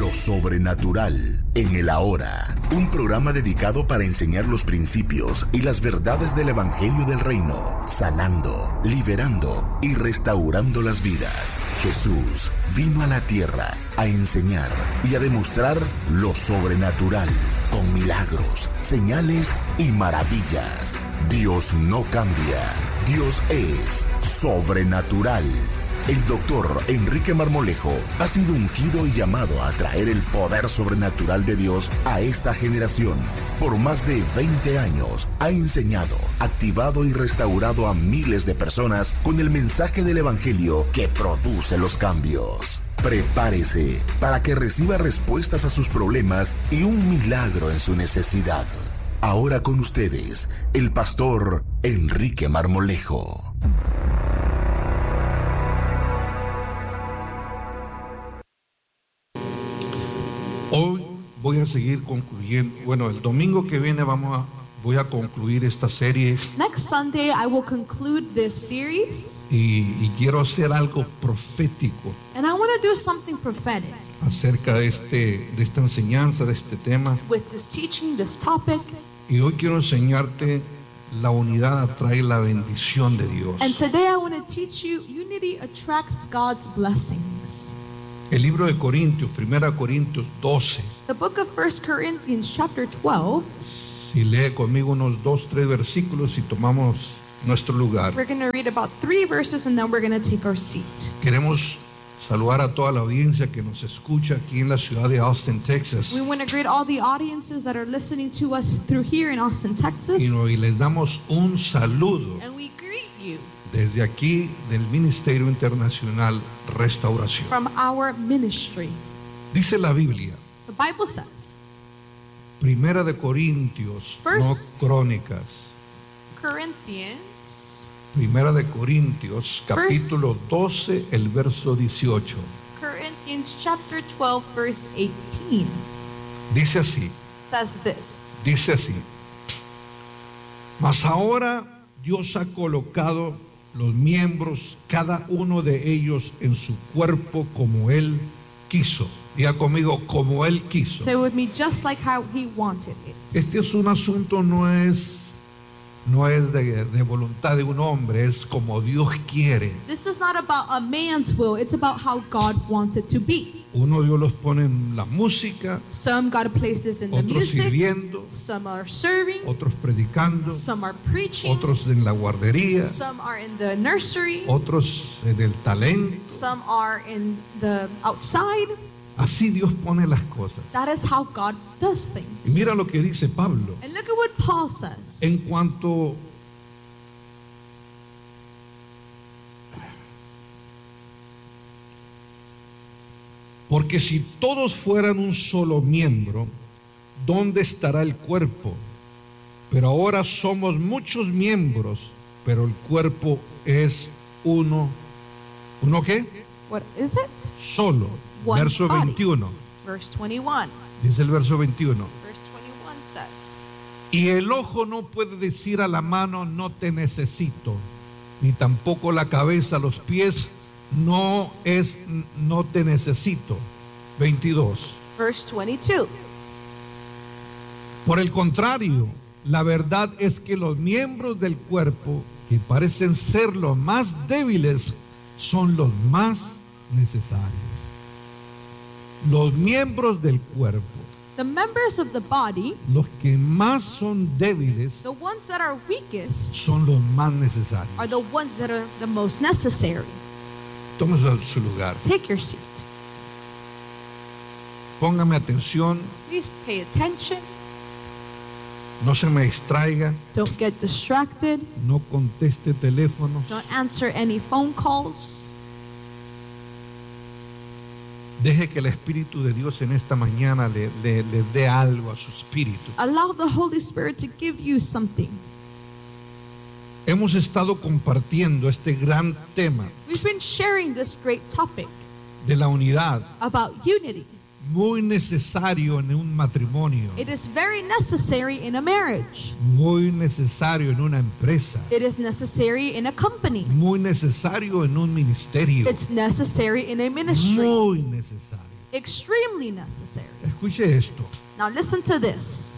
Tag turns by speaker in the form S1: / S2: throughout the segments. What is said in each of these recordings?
S1: Lo sobrenatural en el ahora. Un programa dedicado para enseñar los principios y las verdades del Evangelio del Reino, sanando, liberando y restaurando las vidas. Jesús vino a la tierra a enseñar y a demostrar lo sobrenatural con milagros, señales y maravillas. Dios no cambia. Dios es sobrenatural. El doctor Enrique Marmolejo ha sido ungido y llamado a traer el poder sobrenatural de Dios a esta generación. Por más de 20 años ha enseñado, activado y restaurado a miles de personas con el mensaje del Evangelio que produce los cambios. Prepárese para que reciba respuestas a sus problemas y un milagro en su necesidad. Ahora con ustedes, el pastor Enrique Marmolejo.
S2: Hoy voy a seguir concluyendo. Bueno, el domingo que viene voy a concluir esta serie.
S3: Next Sunday, I will conclude this series.
S2: Y quiero hacer algo profético.
S3: And I want to do something prophetic.
S2: Acerca de esta enseñanza, de este tema.
S3: With this teaching, this topic.
S2: Y hoy quiero enseñarte la unidad atrae la bendición de Dios.
S3: And today I want to teach you, unity attracts God's blessings.
S2: El libro de Corintios, 1 Corintios 12.
S3: The book of 1 Corinthians chapter 12.
S2: Si lee conmigo unos 2-3 versículos y tomamos nuestro lugar.
S3: We're going to read about 3 verses and then we're going to take our seat.
S2: Queremos saludar a toda la audiencia que nos escucha aquí en la ciudad de Austin, Texas.
S3: We want to greet all the audiences that are listening to us through here in Austin, Texas.
S2: Y les damos un saludo.
S3: And we greet you.
S2: Desde aquí del Ministerio Internacional Restauración.
S3: From our ministry.
S2: Dice la Biblia.
S3: The Bible says.
S2: 1 de Corintios, no Crónicas.
S3: Corinthians.
S2: 1 de Corintios, capítulo 12, el verso 18.
S3: Corinthians chapter 12, verse 18.
S2: Dice así.
S3: Says this.
S2: Dice así. Mas ahora Dios ha colocado los miembros, cada uno de ellos en su cuerpo como Él quiso. Diga conmigo, como Él quiso.
S3: Say with me, just like how He wanted it.
S2: Este es un asunto, no es de voluntad de un hombre, es como Dios quiere.
S3: This is not about a man's will, it's about how God wants it to be.
S2: Uno Dios los pone en la música,
S3: some God places in the
S2: otros
S3: music,
S2: sirviendo,
S3: some are serving,
S2: otros predicando,
S3: some are preaching,
S2: otros en la guardería,
S3: some are in the nursery,
S2: otros en el talento.
S3: Some are in the outside.
S2: Así Dios pone las cosas.
S3: That is how God does things.
S2: Y mira lo que dice Pablo.
S3: And look at what Paul says.
S2: En cuanto porque si todos fueran un solo miembro, ¿dónde estará el cuerpo? Pero ahora somos muchos miembros, pero el cuerpo es uno. ¿Uno qué?
S3: What is it?
S2: Solo.
S3: One
S2: verso
S3: body.
S2: 21.
S3: Verse 21.
S2: Dice el verso 21.
S3: Verse 21 says.
S2: Y el ojo no puede decir a la mano, no te necesito, ni tampoco la cabeza, los pies, no te necesito. 22.
S3: Verse 22.
S2: Por el contrario, la verdad es que los miembros del cuerpo, que parecen ser los más débiles, son los más necesarios. Los miembros del cuerpo,
S3: the members of the body,
S2: los que más son débiles,
S3: the ones that are weakest,
S2: son los más necesarios.
S3: are the ones that are the most necessary.
S2: Tómese a su lugar.
S3: Take your seat.
S2: Póngame atención.
S3: Please pay attention.
S2: No se me distraiga.
S3: Don't get distracted.
S2: No conteste teléfonos.
S3: Don't answer any phone calls.
S2: Deje que el Espíritu de Dios en esta mañana le dé algo a su espíritu.
S3: Allow the Holy Spirit to give you something.
S2: Hemos estado compartiendo este gran tema
S3: We've been sharing this great topic
S2: de la unidad,
S3: about unity.
S2: muy necesario en un matrimonio,
S3: It is very necessary in a marriage.
S2: muy necesario en una empresa,
S3: It is necessary in a company.
S2: muy necesario en un ministerio,
S3: It's necessary in a ministry.
S2: muy necesario.
S3: Extremely necessary.
S2: Escuche esto.
S3: Now listen to this.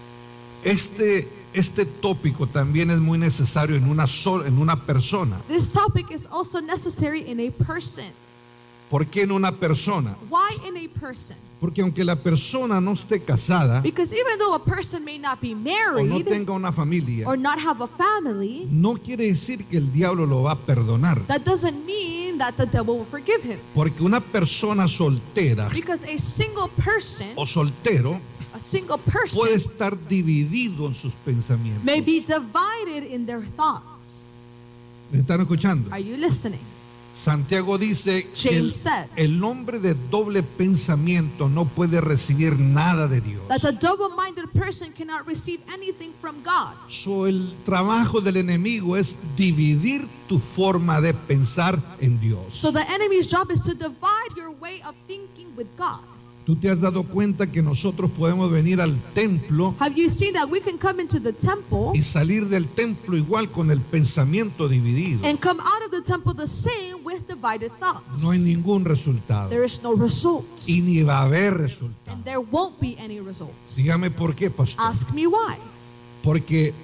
S2: Este tópico también es muy necesario en una persona.
S3: This topic is also necessary in a person.
S2: ¿Por qué en una persona?
S3: Why in a person?
S2: Porque aunque la persona no esté casada
S3: Because even though a person may not be
S2: o no
S3: married
S2: tenga una familia,
S3: or not have a family,
S2: no quiere decir que el diablo lo va a perdonar.
S3: that doesn't mean that the devil will forgive him.
S2: Porque una persona soltera
S3: Because a single person,
S2: o soltero
S3: a single
S2: puede
S3: person
S2: estar dividido en sus pensamientos.
S3: may be divided in their thoughts.
S2: ¿Me están escuchando?
S3: Are you listening?
S2: Santiago dice que
S3: James said
S2: el hombre de doble pensamiento no puede recibir nada de Dios.
S3: that a double-minded person cannot receive anything from God.
S2: So, el trabajo del enemigo es dividir tu forma de pensar en Dios.
S3: So the enemy's job is to divide your way of thinking with God.
S2: ¿Tú te has dado cuenta que nosotros podemos venir al templo
S3: Have you seen that we can come into the temple
S2: y salir del templo igual con el pensamiento dividido?
S3: and come out of the temple the same with divided thoughts?
S2: No hay ningún resultado
S3: There is no result,
S2: y ni va a haber resultado.
S3: and there won't be any results.
S2: Dígame por qué, pastor.
S3: Ask me why.
S2: Porque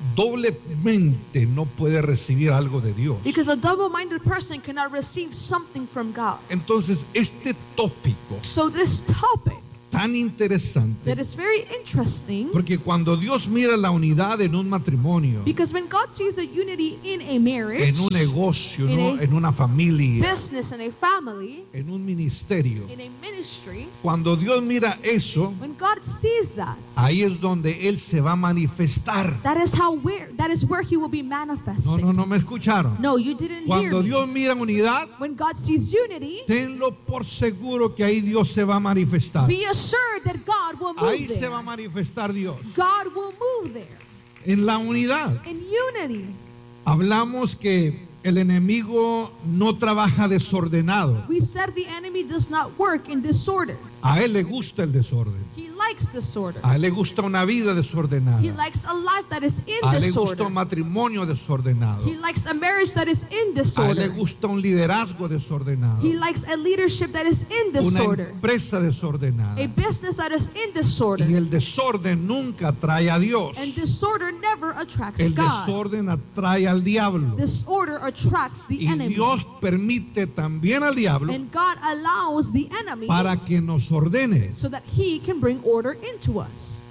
S2: doblemente no puede recibir algo de Dios.
S3: Because a double-minded person cannot receive something from God.
S2: Entonces, este tópico
S3: So this topic
S2: tan interesante,
S3: that is very interesting,
S2: porque cuando Dios mira la unidad en un matrimonio,
S3: because when God sees the unity in a marriage,
S2: en un negocio,
S3: in
S2: en una familia,
S3: business, and a family,
S2: en un ministerio,
S3: in a ministry,
S2: cuando Dios mira eso,
S3: when God sees that,
S2: ahí es donde Él se va a manifestar.
S3: that is where He will be manifesting.
S2: No me escucharon.
S3: No, you didn't hear
S2: Cuando
S3: me.
S2: Dios mira unidad,
S3: When God sees unity,
S2: tenlo por seguro que ahí Dios se va a manifestar.
S3: be assured that God will
S2: Ahí
S3: move
S2: se va a
S3: there.
S2: manifestar Dios.
S3: God will move there.
S2: En la unidad.
S3: In unity,
S2: Hablamos que el enemigo no trabaja desordenado.
S3: we said the enemy does not work in disorder.
S2: A él le gusta el desorden.
S3: He likes disorder.
S2: A él le gusta una vida desordenada.
S3: He likes a life that is in
S2: A él le gusta
S3: disorder.
S2: un matrimonio desordenado.
S3: He likes a marriage that is in
S2: A él le
S3: disorder.
S2: gusta un liderazgo desordenado.
S3: He likes a leadership that is in
S2: Una
S3: disorder.
S2: empresa desordenada.
S3: A business that is in
S2: Y
S3: disorder.
S2: el desorden nunca atrae a Dios.
S3: And disorder never attracts
S2: El
S3: God.
S2: desorden atrae al diablo.
S3: Disorder attracts the
S2: Y
S3: enemy.
S2: Dios permite también al diablo
S3: And God allows the enemy
S2: para que nos ordene.
S3: so that He can bring order into us.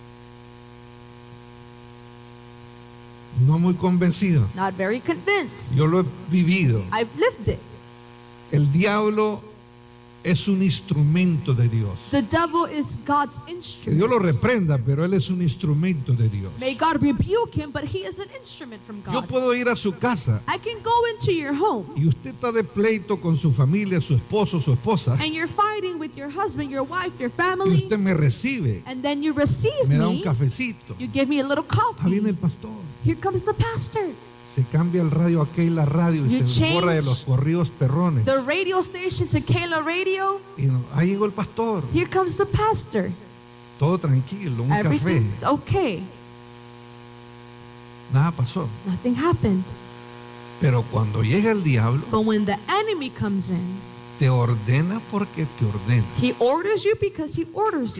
S2: No muy convencido.
S3: Not very convinced.
S2: Yo lo he vivido.
S3: I've lived it.
S2: El diablo es un instrumento de Dios.
S3: The devil is God's
S2: Que Dios lo
S3: instrument.
S2: reprenda, pero él es un instrumento de Dios.
S3: May God rebuke him, but he is an instrument from
S2: Yo
S3: God.
S2: puedo ir a su casa
S3: I can go into your home
S2: y usted está de pleito con su familia, su esposo, su esposa,
S3: and you're fighting with your husband, your wife, your
S2: y
S3: family,
S2: usted me recibe,
S3: and then you receive
S2: me da un
S3: me,
S2: cafecito.
S3: you give me a little
S2: Ah, viene
S3: coffee.
S2: el pastor.
S3: Here comes the pastor.
S2: Se cambia el radio a Keila Radio y
S3: You
S2: se borra de
S3: change
S2: los corridos perrones.
S3: The radio station to Kayla Radio.
S2: Y ahí llegó el pastor.
S3: Here comes the pastor.
S2: Todo tranquilo, un café.
S3: Everything's okay.
S2: Nada pasó.
S3: Nothing happened.
S2: Pero cuando llega el diablo,
S3: But when the enemy comes in,
S2: te ordena porque te ordena.
S3: he orders you because he orders you.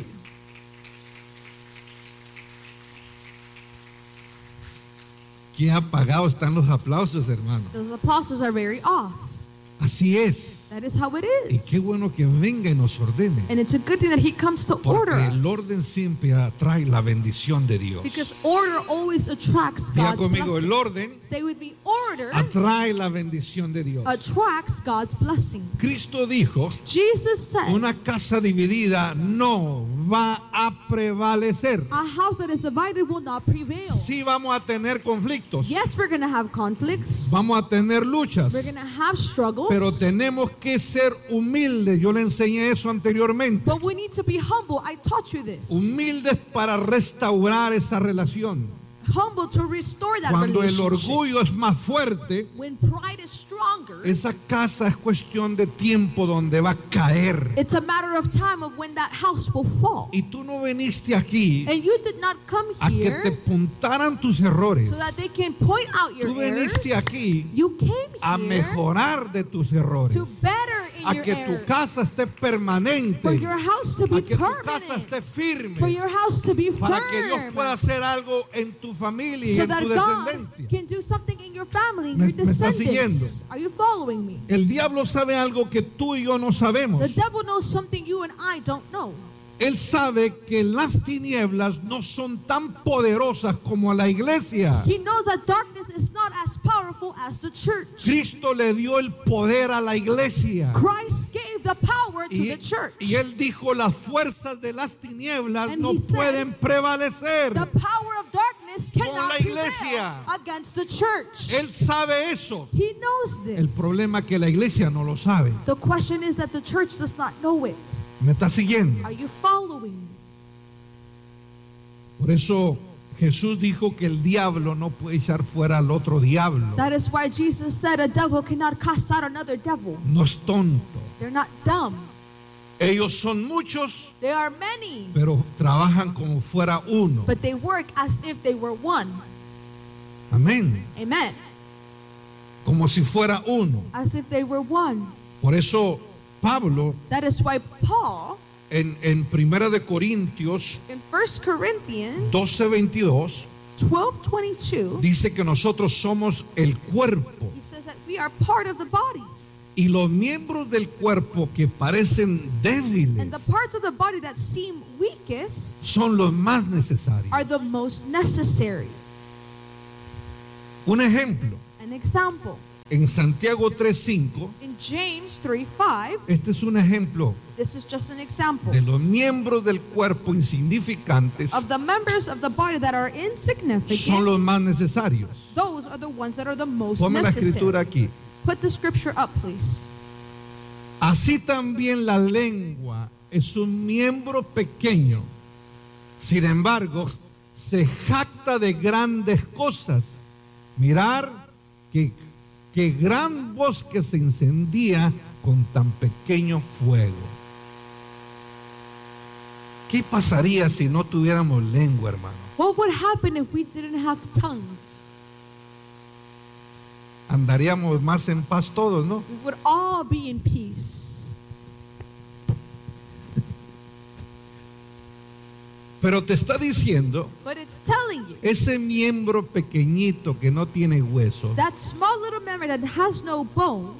S2: Qué apagados están los aplausos, hermano.
S3: Those apostles are very off.
S2: Así es.
S3: That is how it
S2: Y
S3: is.
S2: qué bueno que venga y nos ordene.
S3: And it's a good thing that he comes to order
S2: Porque el
S3: us.
S2: orden siempre atrae la bendición de Dios.
S3: Because order always attracts
S2: Diga
S3: God's
S2: conmigo, el
S3: blessings.
S2: orden
S3: Say with me, order
S2: atrae la bendición de Dios.
S3: attracts God's blessings.
S2: Cristo dijo,
S3: Jesus said,
S2: una casa dividida no va a prevalecer.
S3: a house that is divided will not prevail.
S2: Sí vamos a tener conflictos,
S3: Yes, we're going to have conflicts.
S2: vamos a tener luchas,
S3: We're going to have struggles.
S2: pero tenemos que ser humildes. Yo le enseñé eso anteriormente.
S3: But we need to be humble. I taught you this.
S2: Humildes para restaurar esa relación.
S3: Humble to restore that
S2: Cuando el
S3: relationship.
S2: orgullo es más fuerte,
S3: When pride is stronger,
S2: esa casa es cuestión de tiempo donde va a caer.
S3: it's a matter of time of when that house will fall.
S2: Y tú no viniste aquí
S3: And you did not come
S2: a que
S3: here
S2: te apuntaran tus errores.
S3: so that they can point out your
S2: Tú
S3: errors.
S2: viniste aquí
S3: You came
S2: a
S3: here
S2: mejorar de tus errores.
S3: to better in
S2: a
S3: your
S2: que tu
S3: areas.
S2: casa esté permanente,
S3: For your house to be
S2: a que tu casa
S3: permanent.
S2: esté firme,
S3: For your house to be
S2: para que Dios
S3: firm.
S2: pueda hacer algo en tu familia y
S3: So
S2: en
S3: that
S2: tu
S3: God
S2: descendencia.
S3: can do something in your family, in
S2: ¿Me
S3: your
S2: está
S3: descendants.
S2: siguiendo?
S3: Are you following me?
S2: El diablo sabe algo que tú y yo no sabemos.
S3: The devil knows something you and I don't know.
S2: Él sabe que las tinieblas no son tan poderosas como la iglesia.
S3: He knows that darkness is not as powerful as the church.
S2: Cristo le dio el poder a la iglesia.
S3: Christ gave the power to the church.
S2: Y él dijo, las fuerzas de las tinieblas
S3: And
S2: no
S3: he said,
S2: pueden prevalecer.
S3: The power of darkness
S2: Con
S3: cannot
S2: la iglesia.
S3: prevail against the church.
S2: Él sabe eso.
S3: He knows this.
S2: El problema es que la iglesia no lo sabe.
S3: The question is that the church does not know it.
S2: ¿Me está siguiendo?
S3: Are you following me?
S2: Por eso Jesús dijo que el diablo no puede echar fuera al otro diablo.
S3: That is why Jesus said a devil cannot cast out another devil.
S2: No es tonto.
S3: They're not dumb.
S2: Ellos son muchos,
S3: They are many,
S2: pero trabajan como fuera uno.
S3: but they work as if they were one.
S2: Amén.
S3: Amen.
S2: Como si fuera uno.
S3: As if they were one.
S2: Por eso Pablo
S3: That is why Paul
S2: en Primera de Corintios
S3: in 1 Corinthians
S2: 12:22
S3: 12:22,
S2: dice que nosotros somos el cuerpo
S3: he says that we are part of the body.
S2: y los miembros del cuerpo que parecen débiles
S3: And the parts of the body that seem weakest
S2: son los más necesarios.
S3: are the most necessary.
S2: Un ejemplo,
S3: An example,
S2: en Santiago 3:5,
S3: in James 3:5,
S2: este es un ejemplo
S3: this is just an example
S2: de los miembros del cuerpo insignificantes,
S3: of the members of the body that are
S2: son los más
S3: insignificant.
S2: necesarios.
S3: Those are the ones that are the most
S2: Ponme la escritura
S3: necessary.
S2: aquí.
S3: Put the scripture up, please.
S2: Así también la lengua es un miembro pequeño, sin embargo, se jacta de grandes cosas. Mirar que gran bosque se encendía con tan pequeño fuego. ¿Qué pasaría si no tuviéramos lengua, hermano?
S3: What would happen if we didn't have tongues?
S2: Andaríamos más en paz todos, ¿no?
S3: We would all be in peace.
S2: Pero te está diciendo,
S3: But it's telling you,
S2: ese miembro pequeñito que no tiene hueso,
S3: that small little member that has no bones,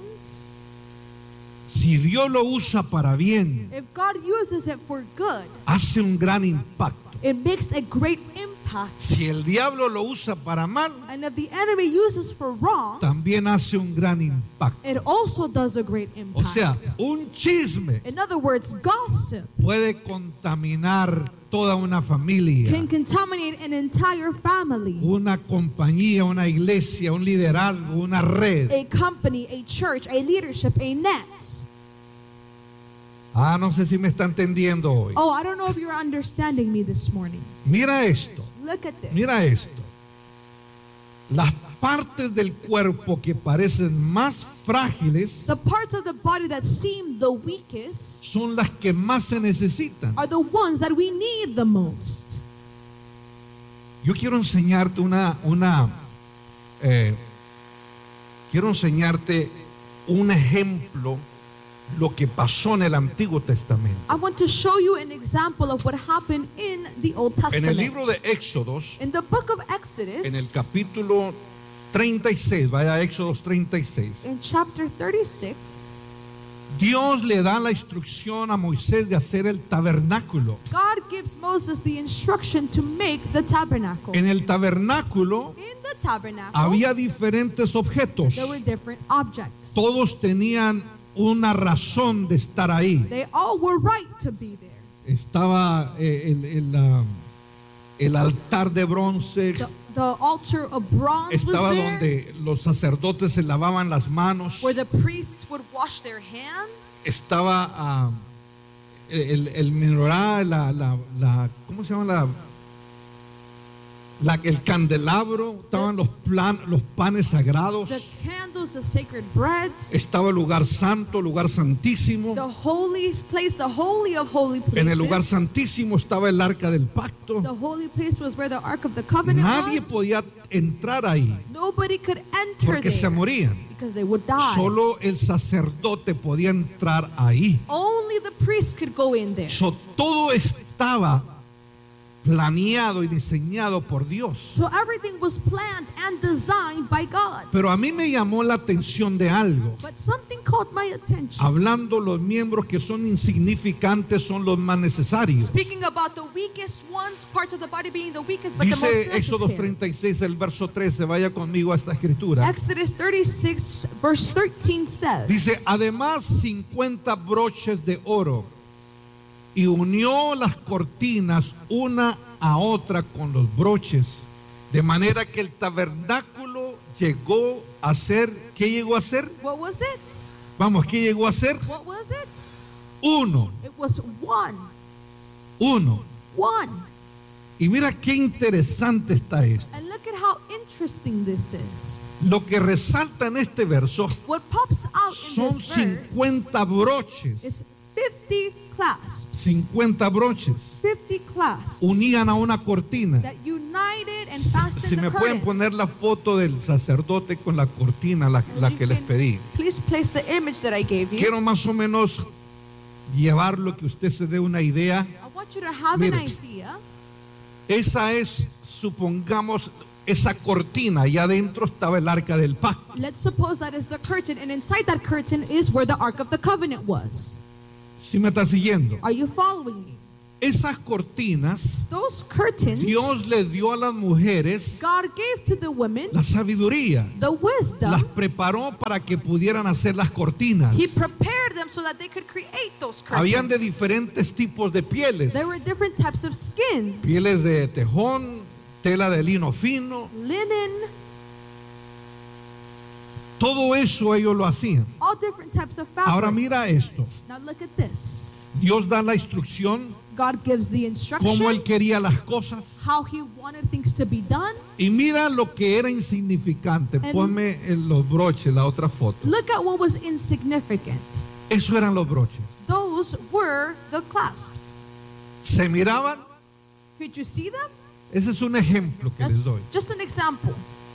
S2: si Dios lo usa para bien,
S3: if God uses it for good,
S2: hace un gran impacto.
S3: it makes a great impact.
S2: Si el diablo lo usa para mal,
S3: And if the enemy uses for wrong,
S2: también hace un gran impacto.
S3: it also does a great
S2: O
S3: impact.
S2: sea, un chisme
S3: In other words, gossip
S2: puede contaminar toda una familia,
S3: can contaminate an entire family,
S2: una compañía, una iglesia, un liderazgo, una red.
S3: a company, a church, a leadership, a net.
S2: Ah, no sé si me está entendiendo hoy.
S3: Oh, I don't know if you're understanding me this morning.
S2: Mira esto,
S3: Look at this.
S2: mira esto. Las partes del cuerpo que parecen más frágiles
S3: The parts of the body that seem the weakest
S2: son las que más se necesitan.
S3: are the ones that we need the most.
S2: Yo quiero enseñarte quiero enseñarte un ejemplo lo que pasó en el Antiguo Testamento.
S3: I want to show you an example of what happened in the Old
S2: En
S3: Testament.
S2: el libro de Éxodos,
S3: In the book of Exodus,
S2: en el capítulo 36, vaya a Éxodos 36,
S3: in chapter 36,
S2: Dios le da la instrucción a Moisés de hacer el tabernáculo.
S3: God gives Moses the instruction to make the tabernacle.
S2: En el tabernáculo
S3: In the tabernacle,
S2: había diferentes objetos.
S3: there were different objects.
S2: Todos tenían una razón de estar ahí.
S3: They all were right to be there.
S2: Estaba el altar de bronce,
S3: The altar of bronze
S2: estaba
S3: was there,
S2: donde los sacerdotes se lavaban las manos,
S3: where the priests would wash their hands.
S2: estaba el menorá, ¿cómo se llama el candelabro, estaban los panes sagrados,
S3: the candles, the sacred breads,
S2: estaba el lugar santo, lugar santísimo.
S3: the holy place, the holy of holy places.
S2: En el lugar santísimo estaba el arca del pacto.
S3: The holy place was where the Ark of the Covenant
S2: Nadie
S3: was.
S2: podía entrar ahí
S3: Nobody could enter
S2: porque se
S3: there
S2: morían.
S3: because they would die.
S2: Solo el sacerdote podía entrar ahí.
S3: Only the priest could go in there.
S2: Todo estaba planeado y diseñado por Dios.
S3: So everything was planned and designed by God.
S2: Pero a mí me llamó la atención de algo.
S3: But something caught my attention.
S2: Hablando, los miembros que son insignificantes son los más necesarios.
S3: Speaking about the weakest ones, parts of the body being the weakest, but the most
S2: Dice Éxodo
S3: necessary.
S2: 36, el verso 13. Vaya conmigo a esta escritura.
S3: Exodus 36, verse 13 says,
S2: Dice, además 50 broches de oro, y unió las cortinas una a otra con los broches, de manera que el tabernáculo llegó a ser, ¿qué llegó a ser?
S3: what was it?
S2: Vamos, ¿qué llegó a ser?
S3: What was it?
S2: Uno.
S3: It was one. One.
S2: Y mira qué interesante está esto.
S3: And look at how interesting this is.
S2: Lo que resalta en este verso
S3: What pops out in
S2: son
S3: this verse
S2: 50 broches.
S3: is 50 clasps.
S2: 50 broches.
S3: 50 clasps
S2: Unían a una cortina.
S3: that united and fastened
S2: Si
S3: the
S2: me pueden
S3: curtains.
S2: poner la foto del sacerdote con la cortina, la
S3: You
S2: que les
S3: can
S2: pedí.
S3: Please place the image that I gave you.
S2: Quiero más o menos llevarlo, que usted se dé una idea.
S3: I want you to have
S2: Mire.
S3: an idea.
S2: Esa es, supongamos, esa cortina. Allá adentro estaba el arca del pacto.
S3: Let's suppose that is the curtain, and inside that curtain is where the Ark of the Covenant was.
S2: ¿Sí me está siguiendo?
S3: Are you following me?
S2: Esas cortinas,
S3: Those curtains,
S2: Dios le dio a las mujeres
S3: God gave to the women
S2: la sabiduría.
S3: the wisdom.
S2: Las preparó para que pudieran hacer las cortinas.
S3: He prepared them so that they could create those curtains.
S2: Habían de diferentes tipos de pieles.
S3: There were different types of skins.
S2: Pieles de tejón, tela de lino fino.
S3: Linen,
S2: Todo eso ellos lo hacían.
S3: all different types of fabrics.
S2: Ahora mira esto.
S3: Now look at this.
S2: Dios da la instrucción,
S3: God gives the instruction,
S2: cómo Él quería las cosas.
S3: how He wanted things to be done.
S2: Y mira lo que era insignificante.
S3: And-
S2: Ponme en los broches, la otra foto.
S3: Look at what was insignificant.
S2: Eso eran los broches.
S3: Those were the clasps.
S2: ¿Se miraban?
S3: Could you see them?
S2: Ese es un ejemplo que
S3: That's
S2: les doy.
S3: just an example.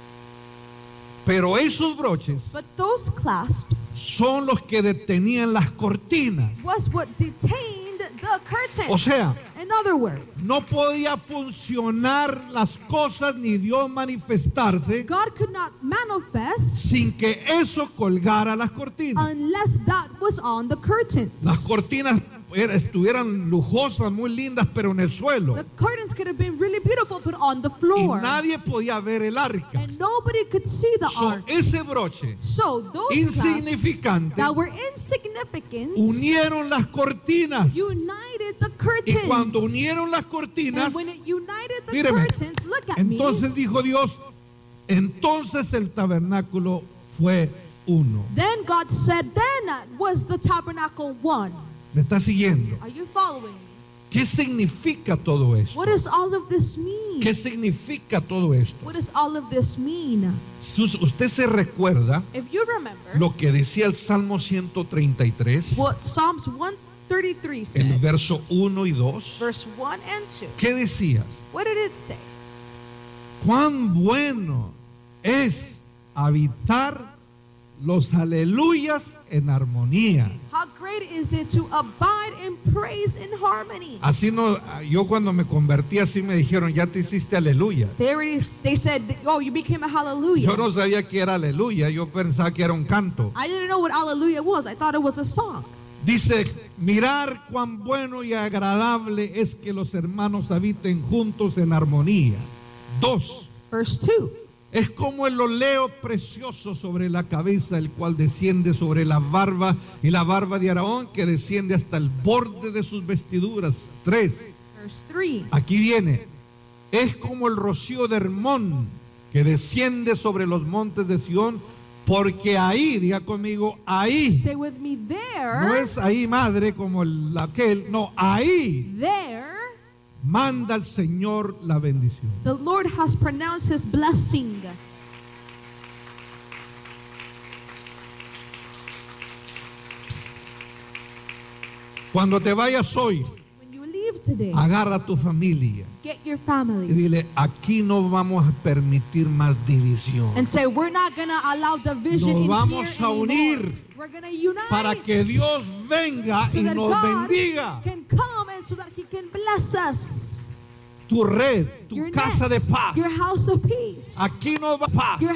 S2: Pero esos broches
S3: But those clasps
S2: son los que detenían las cortinas.
S3: was what detained the curtain.
S2: O sea,
S3: in other words,
S2: no podía funcionar las cosas ni Dios manifestarse
S3: God could not manifest
S2: sin que eso colgara las cortinas.
S3: unless that was on the curtains.
S2: Las cortinas estuvieran lujosas, muy lindas, pero en el suelo.
S3: The curtains could have been really beautiful, but on the
S2: Y
S3: floor.
S2: nadie podía ver el arca.
S3: And nobody could see the
S2: So,
S3: ark.
S2: ese broche
S3: So those
S2: insignificante
S3: clasps that were insignificant
S2: unieron las cortinas.
S3: united the
S2: Y
S3: curtains.
S2: cuando unieron las cortinas,
S3: And when it united the
S2: míreme,
S3: curtains, look at me.
S2: entonces dijo Dios, entonces el tabernáculo fue uno.
S3: Then God said, then was the tabernacle one.
S2: ¿Me está siguiendo?
S3: Are you following me?
S2: ¿Qué significa todo esto?
S3: What does all of this mean?
S2: ¿Qué significa todo esto?
S3: What does all of this mean?
S2: Usted se recuerda
S3: If you remember
S2: lo que decía el Salmo 133,
S3: what Psalms 133
S2: el
S3: said,
S2: verso 1 y 2.
S3: verse 1 and 2,
S2: ¿Qué decía?
S3: what did it say?
S2: Cuán bueno es habitar los aleluyas en armonía.
S3: How great is it to abide in praise in harmony?
S2: Así no, yo cuando me convertí así me dijeron, ya te hiciste aleluya.
S3: They said, oh, you became a hallelujah.
S2: Yo no sabía que era aleluya, yo pensaba que era un canto.
S3: I didn't know what hallelujah was. I thought it was a song.
S2: Dice, mirar cuán bueno y agradable es que los hermanos habiten juntos en armonía. 2.
S3: Verse 2.
S2: Es como el óleo precioso sobre la cabeza, el cual desciende sobre la barba y la barba de Aarón, que desciende hasta el borde de sus vestiduras. 3.
S3: Verse 3.
S2: Aquí viene. Es como el rocío de Hermón, que desciende sobre los montes de Sión, porque ahí, diga conmigo, ahí.
S3: Say with me,
S2: No
S3: there,
S2: es ahí, madre, como aquel, no, ahí
S3: there
S2: Manda al Señor la bendición.
S3: The Lord has pronounced His blessing.
S2: Cuando te vayas hoy,
S3: When you leave today,
S2: agarra a tu familia
S3: get your
S2: y
S3: family
S2: dile, aquí no vamos a permitir más división.
S3: and say, we're not going to allow division
S2: Nos
S3: in
S2: vamos
S3: here
S2: a
S3: anymore.
S2: unir
S3: We're going to unite
S2: para que Dios venga
S3: so
S2: y
S3: that
S2: nos
S3: God
S2: bendiga.
S3: can come and so that He can bless us.
S2: Tu red, tu
S3: Your
S2: casa de
S3: nest,
S2: paz.
S3: your house of peace.
S2: Aquí no va paz.
S3: Your